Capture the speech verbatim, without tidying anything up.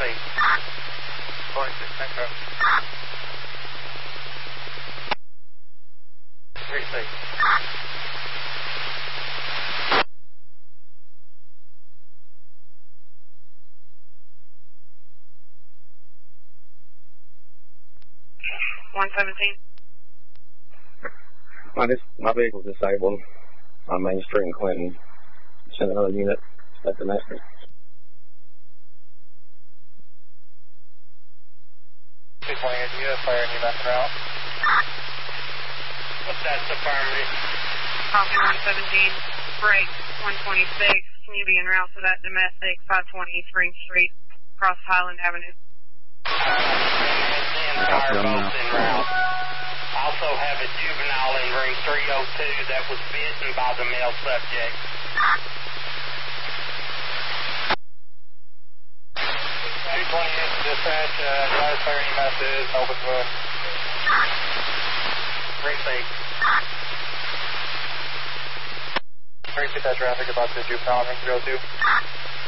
feet. twenty-six, Metro. three feet. one seventeen. My, dis my vehicle's disabled on Main Street in Clinton. Send another unit at domestic. two twenty-eight, do you have fire in your back route? What's that, affirmative? Copy one seventeen. Break one twenty-six. Can you be en route to that domestic five twenty Spring Street, across Highland Avenue? Uh, fire boats en route. Also have a juvenile in room three oh two that was bitten by the male subject. two twenty-eight, dispatch, uh, do I have fire in your message? Open book. three feet. Repeat that traffic about the juvenile in room three oh two.